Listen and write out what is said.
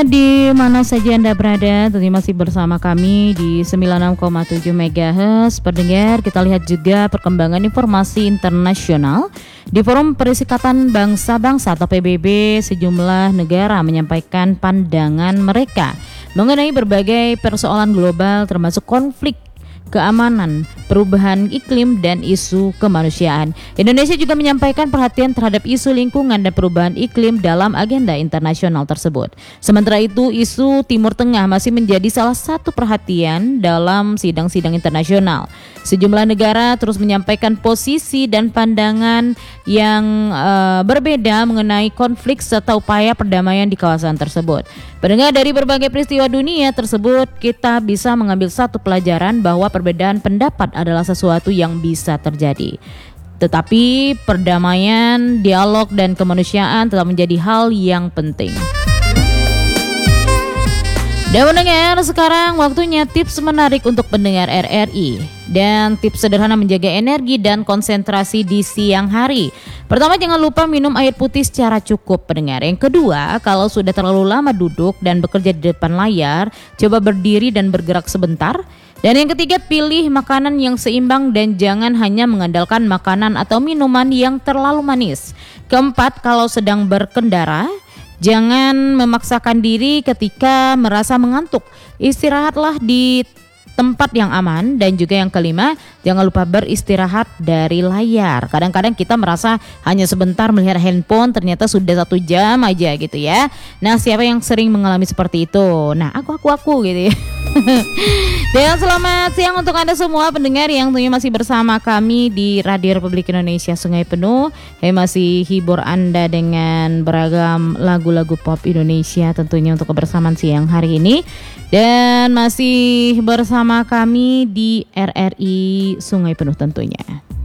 Pendengar di mana saja Anda berada, tentunya masih bersama kami di 96,7 MHz. Pendengar, kita lihat juga perkembangan informasi internasional. Di Forum Perserikatan Bangsa-Bangsa atau PBB, sejumlah negara menyampaikan pandangan mereka mengenai berbagai persoalan global termasuk konflik, keamanan, perubahan iklim, dan isu kemanusiaan. Indonesia juga menyampaikan perhatian terhadap isu lingkungan dan perubahan iklim dalam agenda internasional tersebut. Sementara itu, isu Timur Tengah masih menjadi salah satu perhatian dalam sidang-sidang internasional. Sejumlah negara terus menyampaikan posisi dan pandangan yang berbeda mengenai konflik serta upaya perdamaian di kawasan tersebut. Pendengar, dari berbagai peristiwa dunia tersebut, kita bisa mengambil satu pelajaran bahwa perbedaan pendapat adalah sesuatu yang bisa terjadi. Tetapi perdamaian, dialog, dan kemanusiaan tetap menjadi hal yang penting. Dan pendengar, sekarang waktunya tips menarik untuk pendengar RRI dan tips sederhana menjaga energi dan konsentrasi di siang hari. Pertama, jangan lupa minum air putih secara cukup, pendengar. Yang kedua, kalau sudah terlalu lama duduk dan bekerja di depan layar, coba berdiri dan bergerak sebentar. Dan yang ketiga, pilih makanan yang seimbang dan jangan hanya mengandalkan makanan atau minuman yang terlalu manis. Keempat, kalau sedang berkendara, jangan memaksakan diri ketika merasa mengantuk. Istirahatlah di tempat yang aman. Dan juga yang kelima, jangan lupa beristirahat dari layar. Kadang-kadang kita merasa hanya sebentar melihat handphone, ternyata sudah 1 jam aja gitu ya. Nah, siapa yang sering mengalami seperti itu? Nah, aku gitu ya. Dan selamat siang untuk Anda semua pendengar yang tentunya masih bersama kami di Radio Republik Indonesia Sungai Penuh. Masih hibur Anda dengan beragam lagu-lagu pop Indonesia tentunya untuk kebersamaan siang hari ini. Dan masih bersama kami di RRI Sungai Penuh tentunya.